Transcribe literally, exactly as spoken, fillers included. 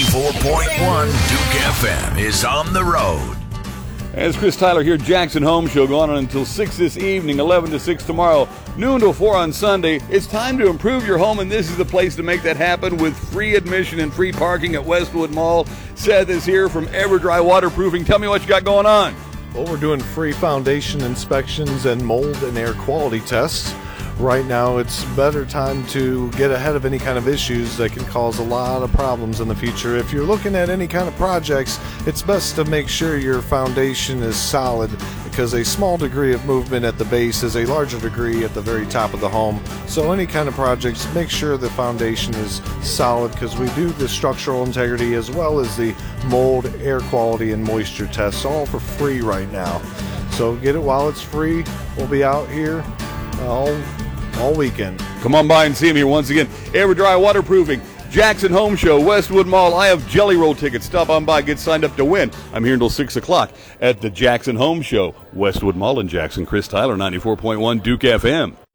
ninety-four point one Duke F M is on the road. And it's Chris Tyler here, Jackson Home Show, going on until six this evening, eleven to six tomorrow, noon to four on Sunday. It's time to improve your home, and this is the place to make that happen with free admission and free parking at Westwood Mall. Seth is here from EverDry Waterproofing. Tell me what you got going on. Well, we're doing free foundation inspections and mold and air quality tests. Right now, it's better time to get ahead of any kind of issues that can cause a lot of problems in the future. If you're looking at any kind of projects, it's best to make sure your foundation is solid, because a small degree of movement at the base is a larger degree at the very top of the home. So any kind of projects, make sure the foundation is solid, because we do the structural integrity as well as the mold, air quality, and moisture tests, all for free right now. So get it while it's free. We'll be out here all all weekend. Come on by and see him here once again. EverDry Waterproofing, Jackson Home Show, Westwood Mall. I have Jelly Roll tickets. Stop on by, get signed up to win. I'm here until six o'clock at the Jackson Home Show, Westwood Mall in Jackson. Chris Tyler, ninety-four point one Duke F M.